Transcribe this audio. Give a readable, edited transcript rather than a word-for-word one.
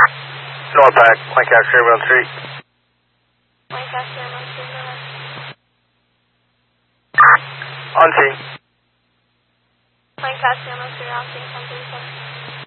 Norpac, Lancaster Airfield Street. Lancaster Airfield Street, On scene. Lancaster Airfield Street, on scene, 1037.